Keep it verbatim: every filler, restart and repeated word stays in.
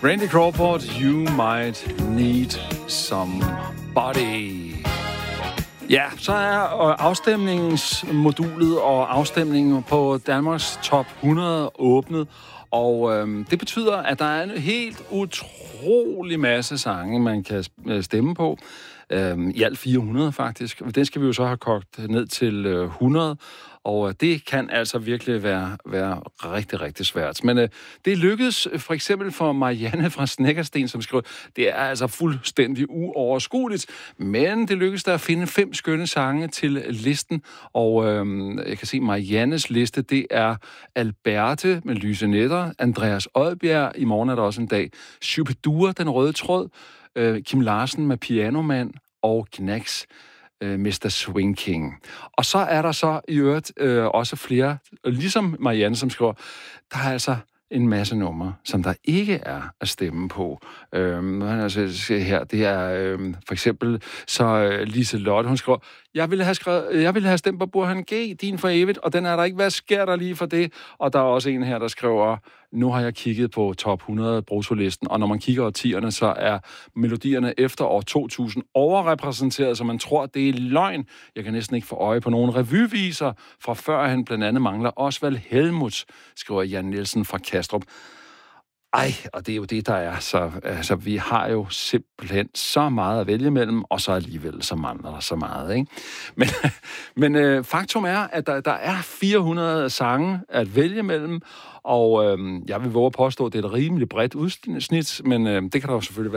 Randy Crawford, You Might Need Somebody. Ja, så er afstemningsmodulet og afstemningen på Danmarks top hundrede åbnet, og øhm, det betyder, at der er en helt utrolig masse sange, man kan stemme på. Øhm, I alt fire hundrede faktisk. Den skal vi jo så have kogt ned til øh, hundrede, og det kan altså virkelig være, være rigtig, rigtig svært. Men øh, det lykkedes for eksempel for Marianne fra Snekkersten, som skriver, det er altså fuldstændig uoverskueligt, men det lykkedes der at finde fem skønne sange til listen, og øh, jeg kan se, Mariannes liste, det er Alberte med Lyse Nætter, Andreas Odbjerg, i morgen er der også en dag, Shubidua, Den Røde Tråd, øh, Kim Larsen med Pianoman, og Knacks, mister Swing King. Og så er der så i øvrigt øh, også flere, ligesom Marianne, som skriver, der er altså en masse numre, som der ikke er at stemme på. Øhm, altså, her, det er øhm, for eksempel så øh, Lise Lotte, hun skriver, jeg ville have skrevet, jeg ville have stemt på Burhan G, Din for evigt, og den er der ikke. Hvad sker der lige for det? Og der er også en her, der skriver, nu har jeg kigget på top hundrede bruttolisten, og når man kigger årtierne, så er melodierne efter år to tusind overrepræsenteret, så man tror, det er løgn. Jeg kan næsten ikke få øje på nogen revyviser fra førhen, blandt andet mangler Osvald Helmuth, skriver Jan Nielsen fra Kastrup. Ej, og det er jo det, der er. Så altså, vi har jo simpelthen så meget at vælge mellem, og så alligevel så mangler der så meget, ikke? Men, men øh, faktum er, at der, der er fire hundrede sange at vælge mellem, og øh, jeg vil våge at påstå, at det er et rimeligt bredt udsnit, men øh, det kan der jo selvfølgelig være